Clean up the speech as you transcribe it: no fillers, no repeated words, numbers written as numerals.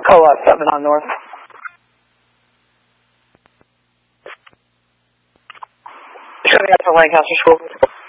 Co-op 7 on North. Showing up to Lancaster School.